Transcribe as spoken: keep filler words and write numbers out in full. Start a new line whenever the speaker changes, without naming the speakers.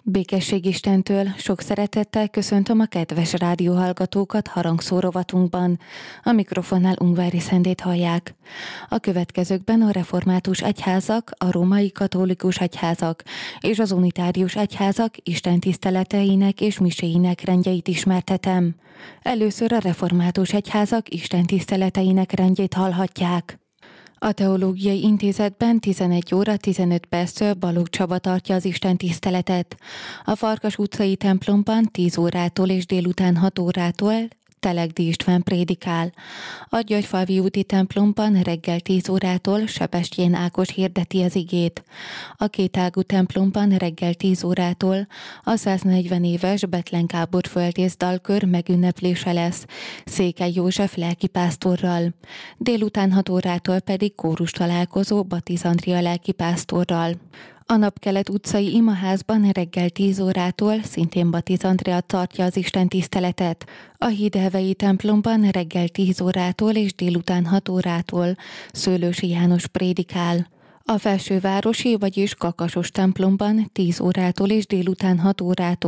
Békesség Istentől, sok szeretettel köszöntöm a kedves rádióhallgatókat harangszó rovatunkban. A mikrofonnál Ungvári Szendét hallják. A következőkben a református egyházak, a római katolikus egyházak és az unitárius egyházak istentiszteleteinek és miséinek rendjeit ismertetem. Először a református egyházak istentiszteleteinek rendjét hallhatják. A Teológiai Intézetben tizenegy óra tizenöt perctől Balogh Csaba tartja az istentiszteletet. A Farkas utcai templomban tíz órától és délután hat órától Telegdi István prédikál. A Györgyfalvi úti templomban reggel tíz órától Sebestyén Ákos hirdeti az igét. A Kétágú templomban reggel tíz órától a száznegyven éves Bethlen Gábor földész dalkör megünneplése lesz Székely József lelkipásztorral. Délután hat órától pedig kórus találkozó Batiz Andrea lelkipásztorral. A Napkelet utcai imaházban reggel tíz órától szintén Batiz Andrea tartja az istentiszteletet. A Hídhelvei templomban reggel tíz órától és délután hat órától Szőlősi János prédikál. A Felsővárosi, vagyis Kakasos templomban tíz órától és délután hat órától